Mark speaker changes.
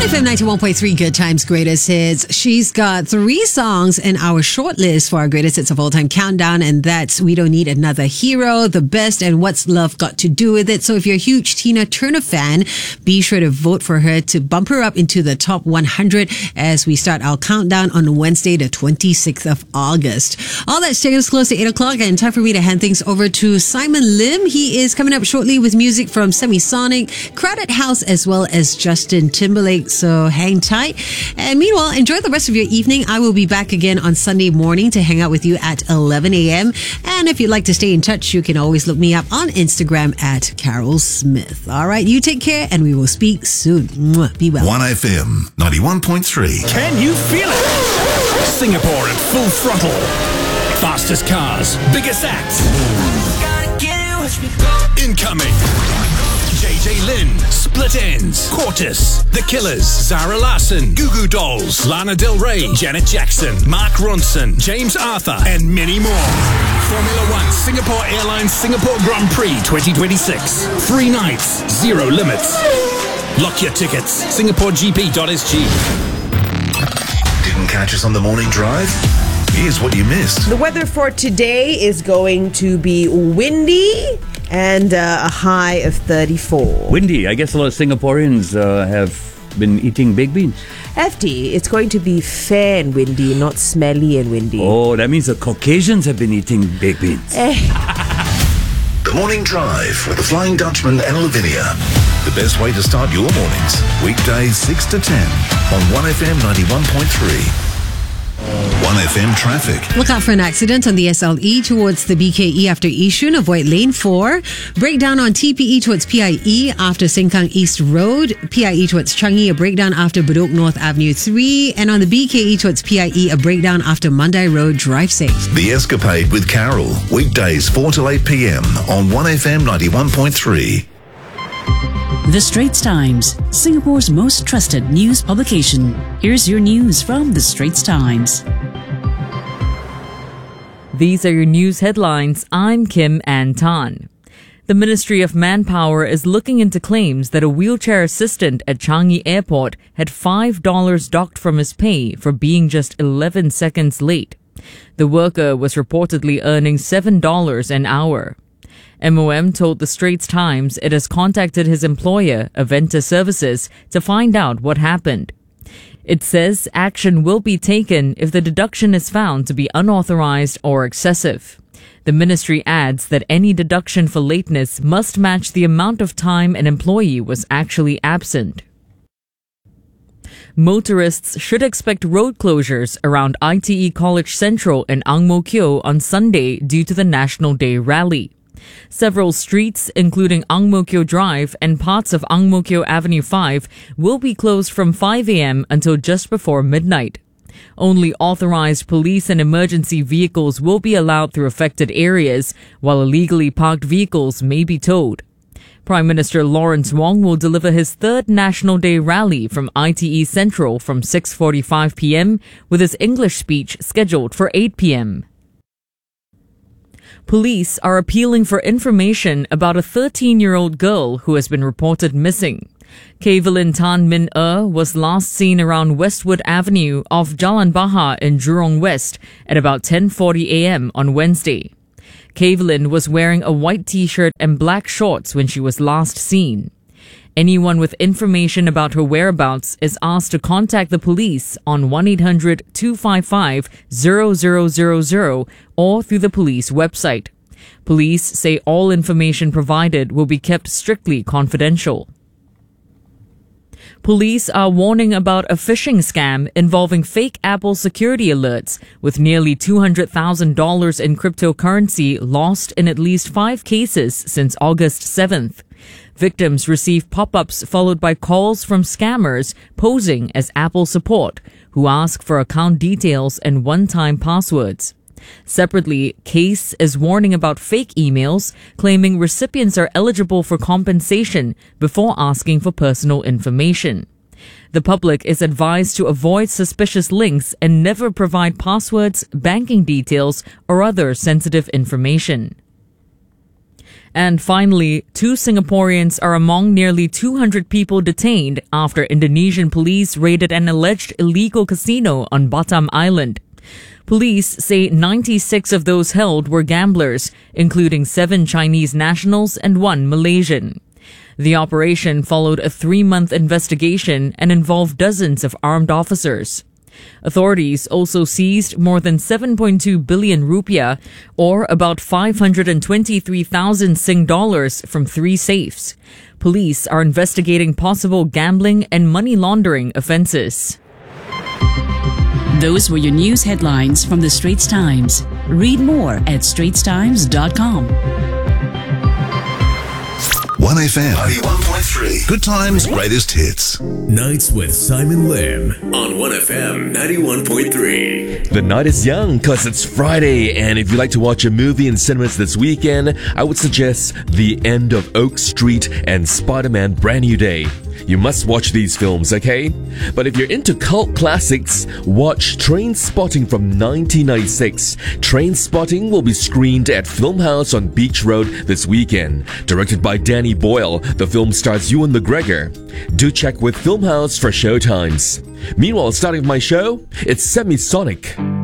Speaker 1: 1FM 91.3 Good Times Greatest Hits. She's got 3 songs in our shortlist for our greatest hits of all time countdown, and that's We Don't Need Another Hero, The Best, and What's Love Got to Do With It. So if you're a huge Tina Turner fan, be sure to vote for her to bump her up into the top 100 as we start our countdown on Wednesday, the 26th of August. All that's taking us close to 8 o'clock, and time for me to hand things over to Simon Lim. He is coming up shortly with music from Semisonic, Crowded House, as well as Justin Timberlake. So hang tight. And meanwhile, enjoy the rest of your evening. I will be back again on Sunday morning to hang out with you at 11 a.m. And if you'd like to stay in touch, you can always look me up on Instagram at Carol Smith. All right, you take care and we will speak soon. Mwah. Be well.
Speaker 2: 1FM 91.3.
Speaker 3: Can you feel it? Singapore at full throttle. Fastest cars, biggest acts. Incoming. JJ Lin, Split Ends, Quartus, The Killers, Zara Larsson, Goo Goo Dolls, Lana Del Rey, Janet Jackson, Mark Ronson, James Arthur, and many more. Formula One Singapore Airlines Singapore Grand Prix 2026. 3 nights, 0 limits. Lock your tickets. SingaporeGP.sg.
Speaker 2: Didn't catch us on the morning drive? Here's what you missed.
Speaker 4: The weather for today is going to be windy and a high of 34.
Speaker 5: Windy. I guess a lot of Singaporeans have been eating baked beans.
Speaker 4: FD, it's going to be fair and windy, not smelly and windy.
Speaker 5: Oh, that means the Caucasians have been eating baked beans.
Speaker 2: The Morning Drive with the Flying Dutchman and Lavinia. The best way to start your mornings. Weekdays 6 to 10 on 1FM 91.3. 1FM traffic.
Speaker 1: Look out for an accident on the SLE towards the BKE after Yishun. Avoid lane 4. Breakdown on TPE towards PIE after Sengkang East Road. PIE towards Changi, a breakdown after Bedok North Avenue 3. And on the BKE towards PIE, a breakdown after Mandai Road. Drive safe.
Speaker 2: The Escapade with Carol. Weekdays 4 to 8 p.m. on 1FM 91.3.
Speaker 6: The Straits Times, Singapore's most trusted news publication. Here's your news from The Straits Times.
Speaker 7: These are your news headlines. I'm Kim Ann Tan. The Ministry of Manpower is looking into claims that a wheelchair assistant at Changi Airport had $5 docked from his pay for being just 11 seconds late. The worker was reportedly earning $7 an hour. MOM told the Straits Times it has contacted his employer, Aventa Services, to find out what happened. It says action will be taken if the deduction is found to be unauthorized or excessive. The ministry adds that any deduction for lateness must match the amount of time an employee was actually absent. Motorists should expect road closures around ITE College Central in Ang Mo Kio on Sunday due to the National Day rally. Several streets, including Ang Mo Kio Drive and parts of Ang Mo Kio Avenue 5, will be closed from 5 a.m. until just before midnight. Only authorized police and emergency vehicles will be allowed through affected areas, while illegally parked vehicles may be towed. Prime Minister Lawrence Wong will deliver his 3rd National Day rally from ITE Central from 6:45 p.m., with his English speech scheduled for 8 p.m. Police are appealing for information about a 13-year-old girl who has been reported missing. Kavelyn Tan Min was last seen around Westwood Avenue off Jalan Bahar in Jurong West at about 10:40 a.m. on Wednesday. Kavelyn was wearing a white t-shirt and black shorts when she was last seen. Anyone with information about her whereabouts is asked to contact the police on 1-800-255-0000 or through the police website. Police say all information provided will be kept strictly confidential. Police are warning about a phishing scam involving fake Apple security alerts, with nearly $200,000 in cryptocurrency lost in at least 5 cases since August 7th. Victims receive pop-ups followed by calls from scammers posing as Apple support, who ask for account details and one-time passwords. Separately, Case is warning about fake emails claiming recipients are eligible for compensation before asking for personal information. The public is advised to avoid suspicious links and never provide passwords, banking details, or other sensitive information. And finally, 2 Singaporeans are among nearly 200 people detained after Indonesian police raided an alleged illegal casino on Batam Island. Police say 96 of those held were gamblers, including 7 Chinese nationals and 1 Malaysian. The operation followed a 3-month investigation and involved dozens of armed officers. Authorities also seized more than 7.2 billion rupiah, or about 523,000 Sing dollars, from 3 safes. Police are investigating possible gambling and money laundering offences.
Speaker 6: Those were your news headlines from the Straits Times. Read more at straitstimes.com.
Speaker 2: 1FM 91.3. Good times, greatest hits.
Speaker 3: Nights with Simon Lim on 1FM 91.3.
Speaker 8: The night is young because it's Friday, and if you like to watch a movie in cinemas this weekend, I would suggest The End of Oak Street and Spider-Man Brand New Day. You must watch these films, okay? But if you're into cult classics, watch Trainspotting from 1996. Trainspotting will be screened at Filmhouse on Beach Road this weekend. Directed by Danny Boyle, the film stars Ewan McGregor. Do check with Filmhouse for showtimes. Meanwhile, starting my show, it's Semisonic.